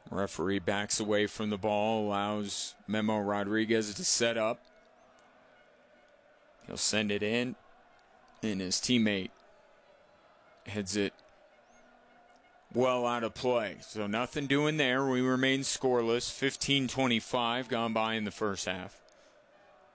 Referee backs away from the ball, allows Memo Rodriguez to set up. He'll send it in, and his teammate heads it well out of play. So nothing doing there. We remain scoreless. 15:25 gone by in the first half.